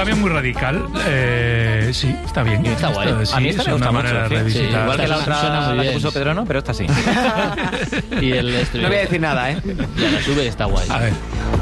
cambio muy radical. Sí, está bien. Está guay. Sí, a mí esta es me gusta una mucho. manera de Sí, revisitar. igual que la otra Suena muy la que bien. puso Pedro, no, pero esta sí. Y el No voy a decir nada, ¿eh? Y a la sube está guay. A ver.